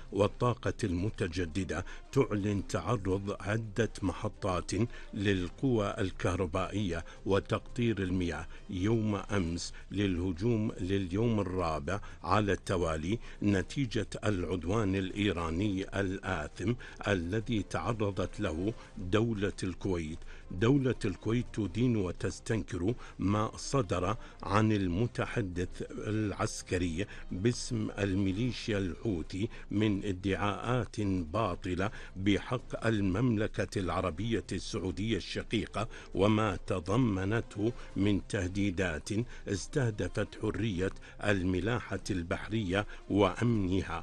والطاقة المتجددة تعلن تعرض عدة محطات للقوى الكهربائية وتقطير المياه يوم أمس للهجوم لليوم الرابع على التوالي نتيجة العدوان الإيراني الآثم الذي تعرضت له دولة الكويت. دولة الكويت تدين وتستنكر ما صدر عن المتحدث العسكري باسم الميليشيا الحوثي من ادعاءات باطلة بحق المملكة العربية السعودية الشقيقة، وما تضمنته من تهديدات استهدفت حرية الملاحة البحرية وأمنها.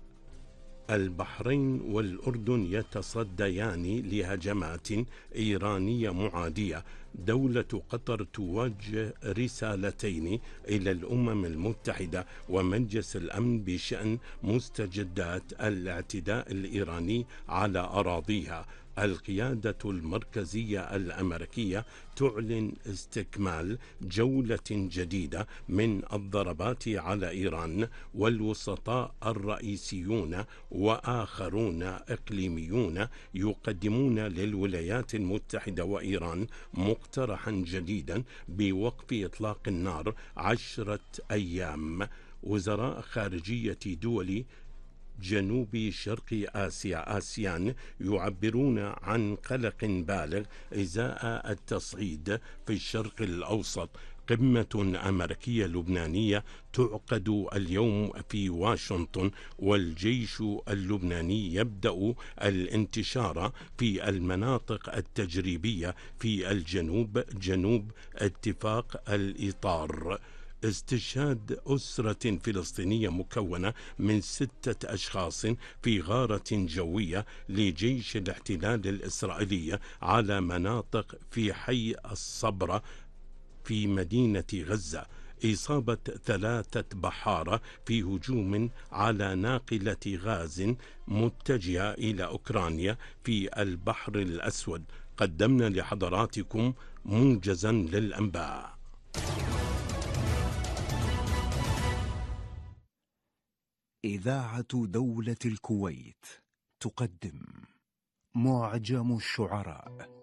البحرين والأردن يتصديان لهجمات إيرانية معادية. دولة قطر توجه رسالتين إلى الأمم المتحدة ومجلس الأمن بشأن مستجدات الاعتداء الإيراني على أراضيها. القيادة المركزية الأمريكية تعلن استكمال جولة جديدة من الضربات على إيران، والوسطاء الرئيسيون وآخرون إقليميون يقدمون للولايات المتحدة وإيران مقترحا جديدا بوقف إطلاق النار 10 أيام. وزراء خارجية دول جنوب شرق آسيا آسيان يعبرون عن قلق بالغ إزاء التصعيد في الشرق الأوسط. قمة أمريكية لبنانية تعقد اليوم في واشنطن، والجيش اللبناني يبدأ الانتشار في المناطق التجريبية في الجنوب جنوب اتفاق الإطار. استشهاد أسرة فلسطينية مكونة من 6 أشخاص في غارة جوية لجيش الاحتلال الإسرائيلي على مناطق في حي الصبرة في مدينة غزة. إصابة 3 بحارة في هجوم على ناقلة غاز متجهة إلى أوكرانيا في البحر الأسود. قدمنا لحضراتكم موجزا للأنباء. إذاعة دولة الكويت تقدم معجم الشعراء.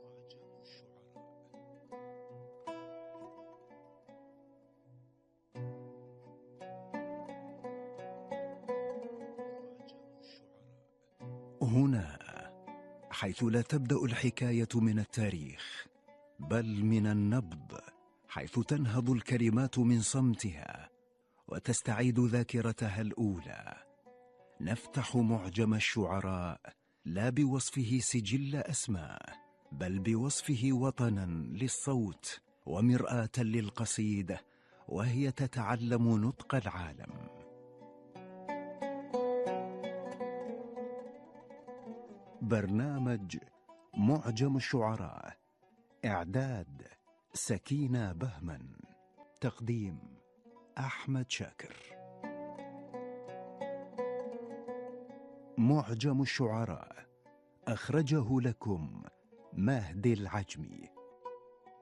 هنا حيث لا تبدأ الحكاية من التاريخ بل من النبض، حيث تنهض الكلمات من صمتها وتستعيد ذاكرتها الأولى. نفتح معجم الشعراء لا بوصفه سجل أسماء، بل بوصفه وطنا للصوت ومرآة للقصيدة وهي تتعلم نطق العالم. برنامج معجم الشعراء، إعداد سكينة بهمن، تقديم أحمد شاكر. معجم الشعراء أخرجه لكم مهدي العجمي.